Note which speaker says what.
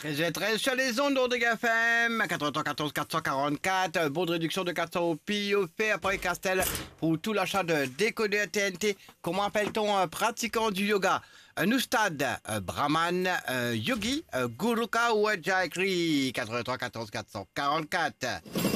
Speaker 1: Très très sur les ondes de GFM, 94 444, bonne réduction de 400 au PIE fait après Castel pour tout l'achat de décodeur TNT. Comment appelle-t-on un pratiquant du yoga? Un Ustad, Brahman, Yogi, Guruka ou Jaikri? 83 14 444.